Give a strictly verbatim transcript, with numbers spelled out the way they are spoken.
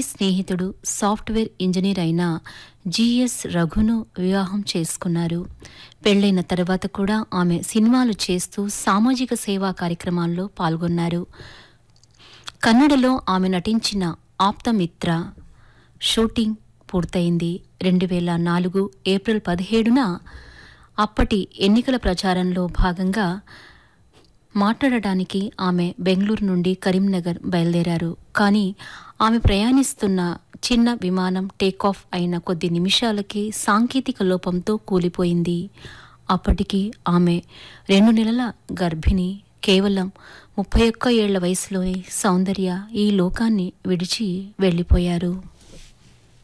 చిన్ననాటి స్నేహితుడు software engineer అయిన జిఎస్ రఘును వివాహం చేసుకున్నారు. పెళ్లైన తర్వాత కూడా ఆమె సినిమాలు చేస్తూ సామాజిక సేవా కార్యక్రమాల్లో పాల్గొన్నారు. కన్నడలో ఆమె నటించిన ఆప్తమిత్ర షూటింగ్ పూర్తయింది. రెండు వేల నాలుగు ఏప్రిల్ పదిహేడున అప్పటి ఎన్నికల ప్రచారంలో భాగంగా మాట్లాడడానికి ఆమె బెంగళూరు నుండి కరీంనగర్ బయలుదేరారు. కానీ ఆమె ప్రయాణిస్తున్న చిన్న విమానం టేకాఫ్ అయిన కొద్ది నిమిషాలకే సాంకేతిక లోపంతో కూలిపోయింది. అప్పటికి ఆమె రెండు నెలల గర్భిణి. కేవలం ముప్పై ఒక్క ఏళ్ల వయసులోనే సౌందర్య ఈ లోకాన్ని విడిచి వెళ్ళిపోయారు.